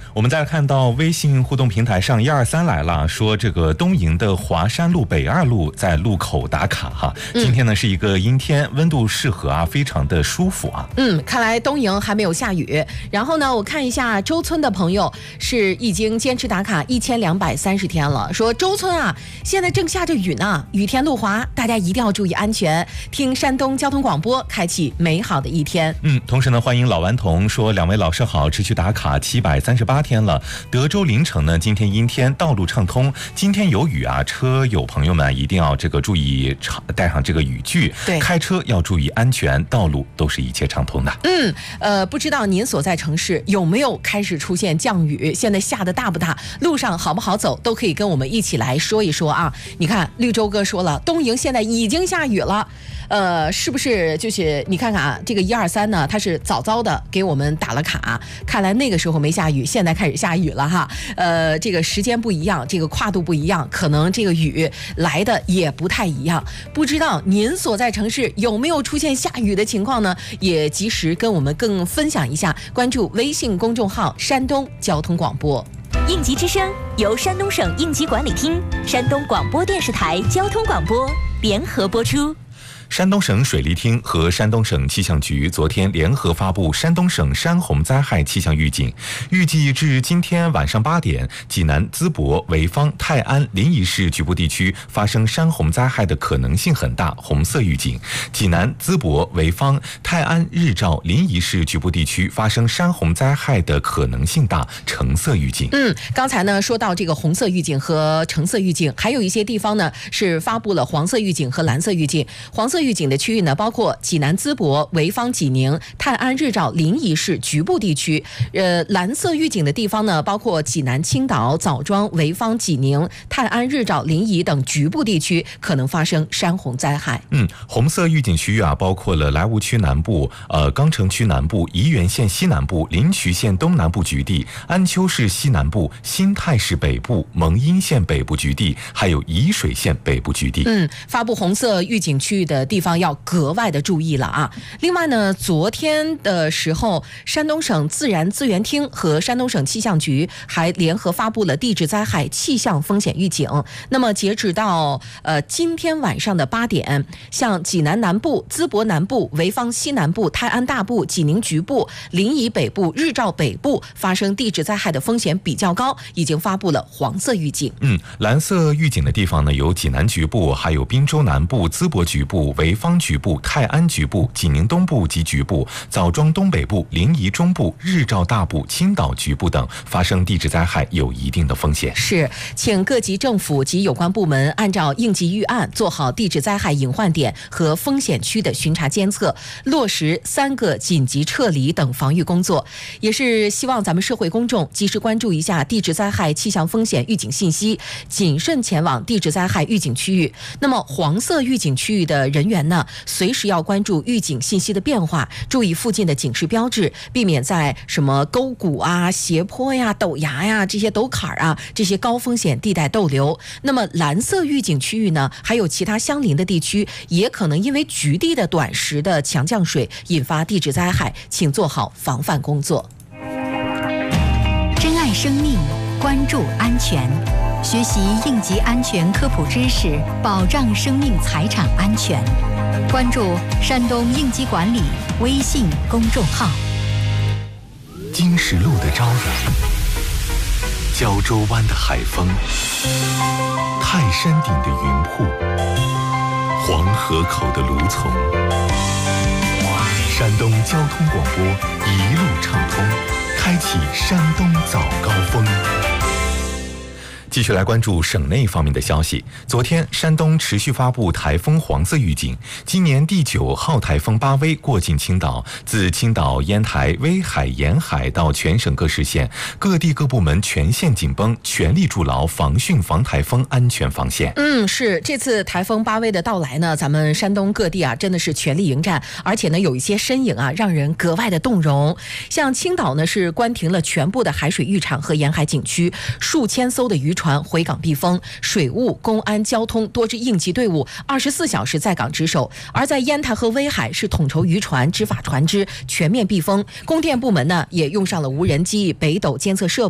我们再看到微信互动平台上123来了，说这个东营的华山路北2路在路口打卡哈。今天呢是一个阴天，温度适合啊，非常的舒服啊。 看来东营还没有下雨。然后呢，我看一下周村的朋友是已经坚持打卡1230天了，说周村啊，现在正下着雨呢，雨天路滑，大家一定要注意安全。听山东交通广播，开启美好的一天。 同时呢，欢迎老顽童说2位老师好，持续打卡738天了。德州临城呢，今天阴天，道路畅通。今天有雨啊，车友朋友们一定要注意带上这个雨具， 对， 开车要注意安全，道路都是一切畅通的。 不知道您所在城市有没有开始出现降雨？现在下的大不大？路上好不好走？都可以跟我们一起来说一说啊。你看绿洲哥说了，东营现在已经下雨了。是不是就是你看看啊，这个123呢，它是早的给我们打了卡，看来那个时候没下雨，现在开始下雨了哈。这个时间不一样，这个跨度不一样，可能这个雨来的也不太一样。不知道您所在城市有没有出现下雨的情况呢？也及时跟我们更分享一下，关注微信公众号山东交通广播。 应急之声由山东省应急管理厅、山东广播电视台交通广播联合播出。 山东省水利厅和山东省气象局昨天联合发布山东省山洪灾害气象预警，预计至今天晚上8点，济南、淄博、潍坊、泰安、临沂市局部地区发生山洪灾害的可能性很大，红色预警；济南、淄博、潍坊、泰安、日照、临沂市局部地区发生山洪灾害的可能性大，橙色预警。 刚才呢说到这个红色预警和橙色预警，还有一些地方呢是发布了黄色预警和蓝色预警。黄色预警的区域呢，包括济南、淄博、潍坊、济宁、泰安、日照、临沂市局部地区。蓝色预警的地方呢，包括济南、青岛、枣庄、潍坊、济宁、泰安、日照、临沂等局部地区可能发生山洪灾害。 红色预警区域啊，包括了莱芜区南部、钢城区南部、沂源县西南部、临朐县东南部局地、安丘市西南部、新泰市北部、蒙阴县北部局地，还有沂水县北部局地。 发布红色预警区域的地方要格外的注意了啊！另外呢，昨天的时候，山东省自然资源厅和山东省气象局还联合发布了地质灾害气象风险预警。那么截止到今天晚上的8点，像济南南部、淄博南部、潍坊西南部、泰安大部、济宁局部、临沂北部、日照北部发生地质灾害的风险比较高，已经发布了黄色预警。 蓝色预警的地方呢，有济南局部，还有滨州南部、淄博局部、潍坊局部、泰安局部、济宁东部及局部、枣庄东北部、临沂中部、日照大部、青岛局部等发生地质灾害有一定的风险。 是，请各级政府及有关部门按照应急预案做好地质灾害隐患点和风险区的巡查监测，落实3个紧急撤离等防御工作。也是希望咱们社会公众及时关注一下地质灾害气象风险预警信息，谨慎前往地质灾害预警区域。那么黄色预警区域的人员呢，随时要关注预警信息的变化，注意附近的警示标志，避免在什么沟谷啊、斜坡呀、陡崖呀、这些陡坎啊这些高风险地带逗留。那么蓝色预警区域呢，还有其他相邻的地区也可能因为局地的短时的强降水引发地质灾害，请做好防范工作。 珍爱生命，关注安全，学习应急安全科普知识，保障生命财产安全。关注山东应急管理微信公众号。 经石路的朝阳，胶州湾的海风，泰山顶的云瀑，黄河口的芦丛，山东交通广播一路畅通，开启山东早高峰。继续来关注省内方面的消息。昨天，山东持续发布台风黄色预警，今年第9号台风巴威过境青岛，自青岛、烟台、威海沿海到全省各市县，各地各部门全线紧绷，全力筑牢防汛防台风安全防线。 是这次台风巴威的到来呢，咱们山东各地啊真的是全力迎战，而且呢有一些身影啊让人格外的动容。像青岛呢是关停了全部的海水浴场和沿海景区，数千艘的渔船回港避风，水务、公安、交通多支应急队伍24小时在港值守。而在烟台和威海是统筹渔船、执法船只全面避风，供电部门呢也用上了无人机、北斗监测设备。